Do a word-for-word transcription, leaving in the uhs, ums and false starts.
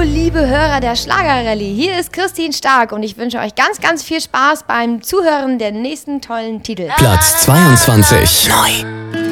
liebe Hörer der Schlagerrallye, hier ist Christine Stark und ich wünsche euch ganz, ganz viel Spaß beim Zuhören der nächsten tollen Titel. Platz zweiundzwanzig. Neu.